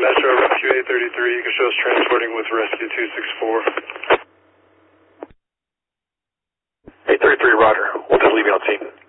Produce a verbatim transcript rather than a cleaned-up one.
Metro Rescue eight thirty-three, you can show us transporting with Rescue two six four. eight thirty-three, roger. We'll just leave you on scene.